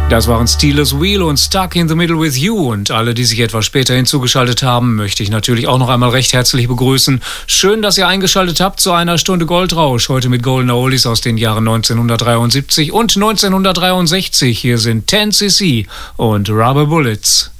Das waren Steelers Wheel und Stuck in the Middle with You. Und alle, die sich etwas später hinzugeschaltet haben, möchte ich natürlich auch noch einmal recht herzlich begrüßen. Schön, dass ihr eingeschaltet habt zu einer Stunde Goldrausch. Heute mit Golden Oldies aus den Jahren 1973 und 1963. Hier sind 10cc und Rubber Bullets.